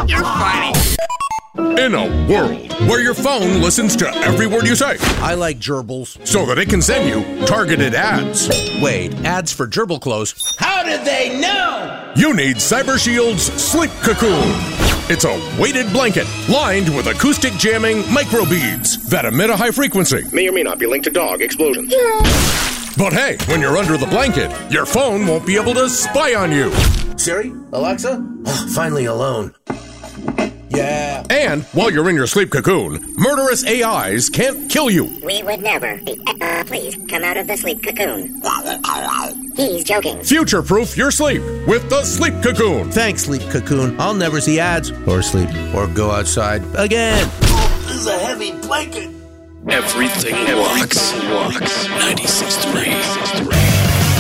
You're funny. In a world where your phone listens to every word you say I like gerbils. so that it can send you targeted ads, Wait, ads for gerbil clothes. How did they know? you need CyberShield's Sleep Cocoon. It's a weighted blanket lined with acoustic jamming microbeads that emit a high frequency. May or may not be linked to dog explosions. But hey, when you're under the blanket, your phone won't be able to spy on you. Siri? Alexa? Oh, finally alone. Yeah. And while you're in your sleep cocoon, murderous AIs can't kill you. We would never. Please, come out of the sleep cocoon. He's joking. Future-proof your sleep with the Sleep Cocoon. Thanks, Sleep Cocoon. I'll never see ads or sleep or go outside again. This is a heavy blanket. Everything walks. 96.3.